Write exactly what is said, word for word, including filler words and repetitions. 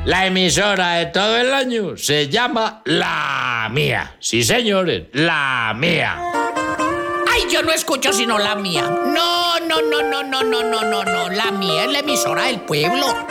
La emisora de todo el año se llama La Mía. Sí, señores, La Mía. Ay, yo no escucho sino La Mía. No, no, no, no, no, no, no, no, no. La Mía es la emisora del pueblo.